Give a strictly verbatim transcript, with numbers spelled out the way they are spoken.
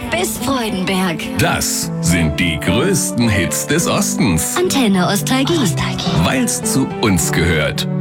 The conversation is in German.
bis Freudenberg. Das sind die größten Hits des Ostens. Antenne Ostalgie. Weil's zu uns gehört.